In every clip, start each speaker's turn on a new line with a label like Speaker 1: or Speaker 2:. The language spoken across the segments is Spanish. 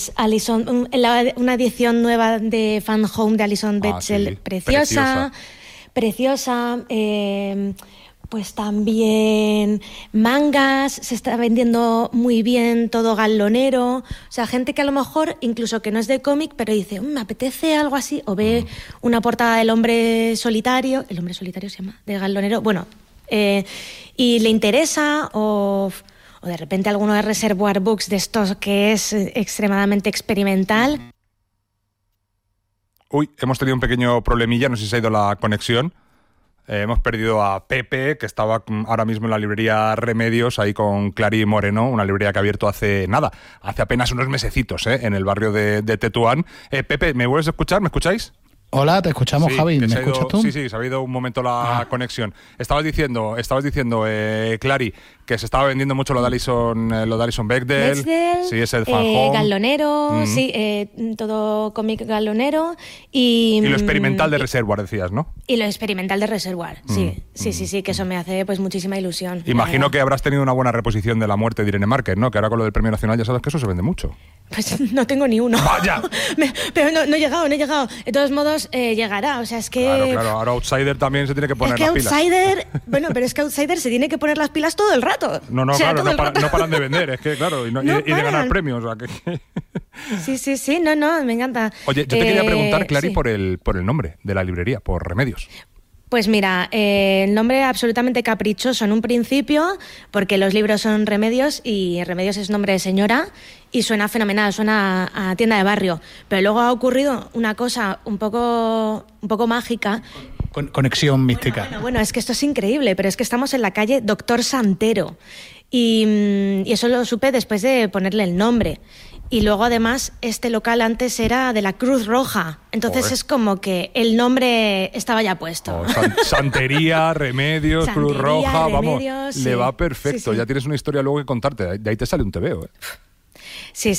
Speaker 1: Pues Alison, una edición nueva de Fan Home de Alison Bechdel,
Speaker 2: sí.
Speaker 1: preciosa. Pues también mangas, se está vendiendo muy bien todo galonero, o sea, gente que a lo mejor, incluso que no es de cómic, pero dice, me apetece algo así, o ve una portada del Hombre Solitario, el Hombre Solitario se llama, de galonero, bueno, y le interesa, o de repente alguno de Reservoir Books de estos que es extremadamente experimental.
Speaker 2: Uy, hemos tenido un pequeño problemilla, no sé si se ha ido la conexión. Hemos perdido a Pepe, que estaba ahora mismo en la librería Remedios, ahí con Clary Moreno, una librería que ha abierto hace apenas unos mesecitos, en el barrio de Tetuán. Pepe, ¿me vuelves a escuchar? ¿Me escucháis?
Speaker 3: Hola, te escuchamos,
Speaker 2: sí,
Speaker 3: Javi. ¿Me escuchas tú?
Speaker 2: Sí, se ha habido un momento la conexión. Estabas diciendo, Clary, que se estaba vendiendo mucho lo de Alison Bechdel. Sí, ese Fan Home.
Speaker 1: Galonero, sí, todo cómic galonero. Y
Speaker 2: lo experimental de Reservoir, decías, ¿no?
Speaker 1: Y lo experimental de Reservoir, sí, que eso me hace pues muchísima ilusión.
Speaker 2: Imagino que habrás tenido una buena reposición de La muerte de Irene Márquez, ¿no? Que ahora con lo del Premio Nacional ya sabes que eso se vende mucho.
Speaker 1: Pues no tengo ni uno.
Speaker 2: ¡Vaya!
Speaker 1: Pero no he llegado. De todos modos, llegará. O sea, es que...
Speaker 2: Claro. Ahora Outsider también se tiene que poner
Speaker 1: las pilas.
Speaker 2: Bueno,
Speaker 1: pero es que Outsider se tiene que poner las pilas todo el rato.
Speaker 2: No,
Speaker 1: o sea,
Speaker 2: claro, no paran de vender. Es que, claro, y de ganar premios. O sea, que...
Speaker 1: Sí, no, me encanta.
Speaker 2: Oye, yo te quería preguntar, Clary, por el nombre de la librería, por Remedios.
Speaker 1: Pues mira, el nombre absolutamente caprichoso en un principio, porque los libros son Remedios y Remedios es nombre de señora y suena fenomenal, suena a tienda de barrio. Pero luego ha ocurrido una cosa un poco mágica.
Speaker 3: Conexión mística.
Speaker 1: Bueno, es que esto es increíble, pero es que estamos en la calle Doctor Santero y eso lo supe después de ponerle el nombre. Y luego, además, este local antes era de la Cruz Roja. Entonces es como que el nombre estaba ya puesto.
Speaker 2: Santería, Remedios, Cruz Roja,
Speaker 1: Remedios,
Speaker 2: vamos,
Speaker 1: sí.
Speaker 2: le va perfecto.
Speaker 1: Sí.
Speaker 2: Ya tienes una historia luego que contarte. De ahí te sale un TVO, ¿eh?
Speaker 1: Sí,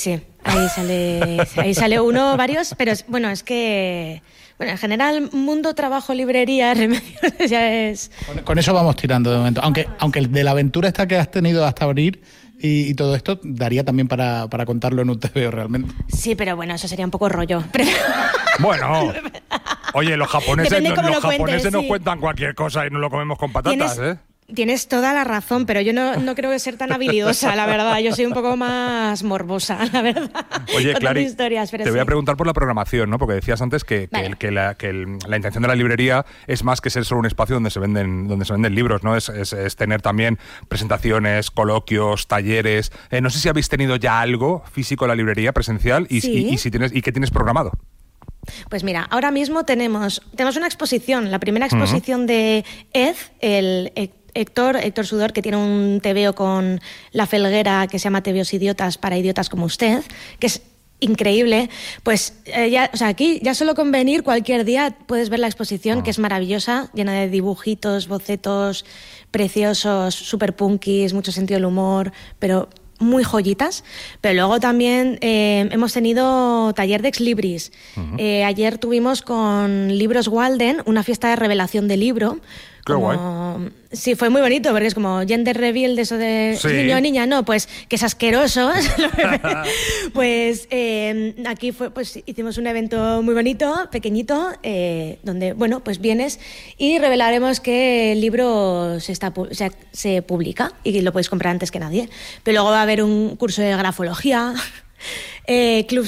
Speaker 1: ahí sale uno, varios, pero bueno, es que... Bueno, en general, mundo, trabajo, librería, Remedios, ya es...
Speaker 3: Con eso vamos tirando de momento. Aunque el de la aventura esta que has tenido hasta abrir y todo esto daría también para contarlo en un TVO realmente.
Speaker 1: Sí, pero bueno, eso sería un poco rollo.
Speaker 2: Bueno, oye, los japoneses nos
Speaker 1: sí.
Speaker 2: cuentan cualquier cosa y nos lo comemos con patatas, ¿eh?
Speaker 1: Tienes toda la razón, pero yo no creo que ser tan habilidosa, la verdad. Yo soy un poco más morbosa, la verdad.
Speaker 2: Oye, Clary,
Speaker 1: historias, pero
Speaker 2: te voy a preguntar por la programación, ¿no? Porque decías antes que la intención de la librería es más que ser solo un espacio donde se venden libros, ¿no? Es tener también presentaciones, coloquios, talleres. No sé si habéis tenido ya algo físico en la librería, presencial, y si tienes, y qué tienes programado.
Speaker 1: Pues mira, ahora mismo tenemos una exposición, la primera exposición de Ed, el Héctor Sudor, que tiene un TVO con La Felguera que se llama TVOs idiotas para idiotas como usted, que es increíble. Pues aquí ya solo con venir cualquier día puedes ver la exposición, que es maravillosa, llena de dibujitos, bocetos preciosos, súper punkis, mucho sentido del humor, pero muy joyitas. Pero luego también hemos tenido taller de Ex Libris. Ayer tuvimos con Libros Walden una fiesta de revelación de libro.
Speaker 2: Qué guay.
Speaker 1: Sí, fue muy bonito, porque es como gender reveal de eso de niño o niña, no, pues que es asqueroso. Pues aquí pues hicimos un evento muy bonito, pequeñito, donde, bueno, pues vienes y revelaremos que el libro se publica y lo puedes comprar antes que nadie. Pero luego va a haber un curso de grafología, clubs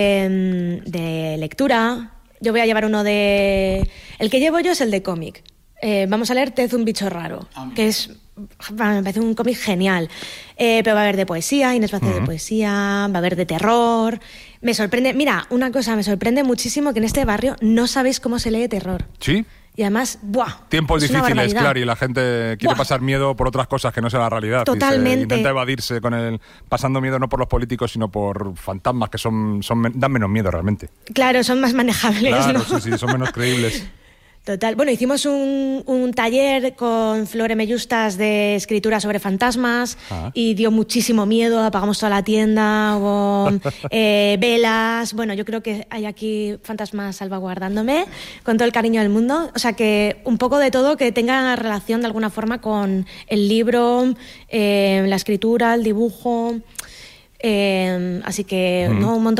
Speaker 1: de lectura. Yo voy a llevar uno de... El que llevo yo es el de cómic. Vamos a leer Ted, un bicho raro, que me parece un cómic genial. Pero va a haber de poesía, Inés va a hacer de poesía, va a haber de terror. Me sorprende, mira, una cosa, me sorprende muchísimo que en este barrio no sabéis cómo se lee terror.
Speaker 2: ¿Sí?
Speaker 1: Y además, ¡buah!
Speaker 2: Tiempos difíciles, claro, y la gente quiere pasar miedo por otras cosas que no sea la realidad.
Speaker 1: Totalmente.
Speaker 2: Intenta evadirse pasando miedo no por los políticos, sino por fantasmas que dan menos miedo realmente.
Speaker 1: Claro, son más manejables,
Speaker 2: claro,
Speaker 1: ¿no?
Speaker 2: Sí, son menos creíbles.
Speaker 1: Total. Bueno, hicimos un taller con Flore Mellustas de escritura sobre fantasmas y dio muchísimo miedo, apagamos toda la tienda, hubo velas. Bueno, yo creo que hay aquí fantasmas salvaguardándome con todo el cariño del mundo. O sea, que un poco de todo que tenga relación de alguna forma con el libro, la escritura, el dibujo. Así que, ¿no? Un montón